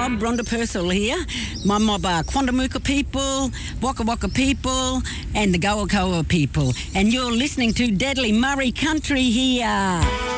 mob, Rhonda Purcell here. My mob are Quandamooka people, Waka Waka people, and the Goakoa people. And you're listening to Deadly Murray Country here.